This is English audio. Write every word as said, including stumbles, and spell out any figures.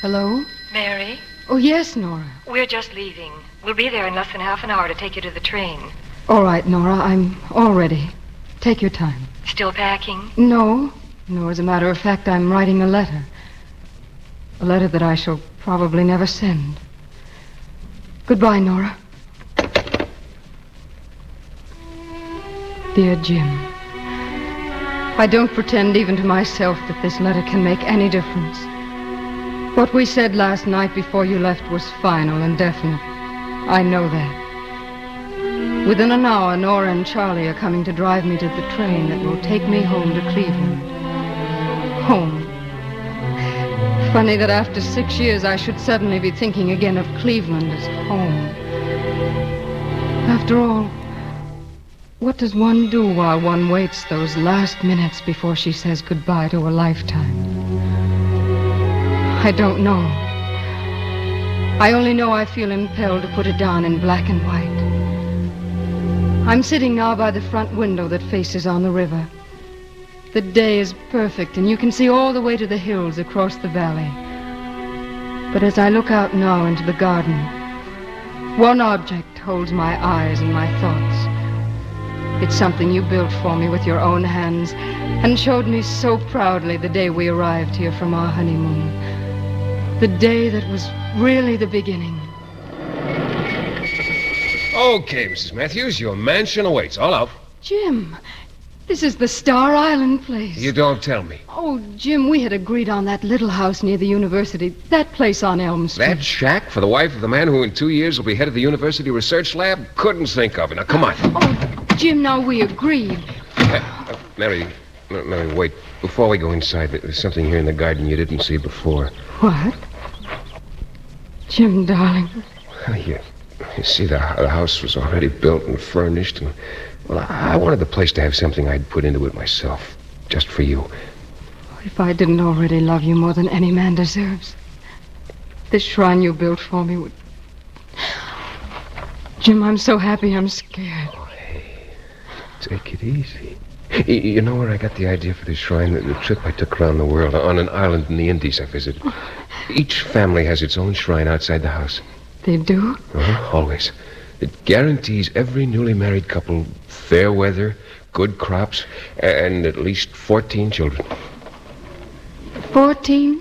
Hello? Mary? Oh, yes, Nora. We're just leaving. We'll be there in less than half an hour to take you to the train. All right, Nora, I'm all ready. Take your time. Still packing? No. No, as a matter of fact, I'm writing a letter. A letter that I shall probably never send. Goodbye, Nora. Dear Jim, I don't pretend even to myself that this letter can make any difference. What we said last night before you left was final and definite. I know that. Within an hour, Nora and Charlie are coming to drive me to the train that will take me home to Cleveland. Home. Funny that after six years I should suddenly be thinking again of Cleveland as home. After all, what does one do while one waits those last minutes before she says goodbye to a lifetime? I don't know. I only know I feel impelled to put it down in black and white. I'm sitting now by the front window that faces on the river. The day is perfect, and you can see all the way to the hills across the valley. But as I look out now into the garden, one object holds my eyes and my thoughts. It's something you built for me with your own hands and showed me so proudly the day we arrived here from our honeymoon. The day that was really the beginning. Okay, Missus Matthews, your mansion awaits. All out. Jim, this is the Star Island place. You don't tell me. Oh, Jim, we had agreed on that little house near the university. That place on Elm Street. That shack for the wife of the man who in two years will be head of the university research lab? Couldn't think of it. Now, come on. Oh, Jim, now we agreed. Uh, uh, Mary, Mary, wait. Before we go inside, there's something here in the garden you didn't see before. What? Jim, darling. You, you see, the, the house was already built and furnished, and, well, I, I wanted the place to have something I'd put into it myself, just for you. If I didn't already love you more than any man deserves, this shrine you built for me would... Jim, I'm so happy I'm scared. Oh, hey, take it easy. You, you know where I got the idea for this shrine? The, the trip I took around the world, on an island in the Indies I visited. Each family has its own shrine outside the house. They do? Uh-huh, always. It guarantees every newly married couple fair weather, good crops, and at least fourteen children. Fourteen?